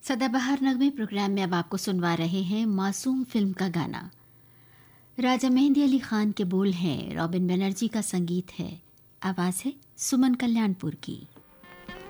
सदाबहार नगमे प्रोग्राम में अब आपको सुनवा रहे हैं मासूम फिल्म का गाना। राजा मेहंदी अली खान के बोल हैं, रॉबिन बनर्जी का संगीत है, आवाज़ है सुमन कल्याणपुर की।